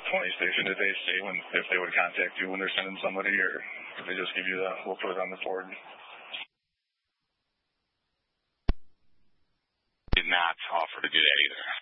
20 station, did they say if they would contact you when they're sending somebody, or did they just give you we'll put it on the board? Did not offer to do that either.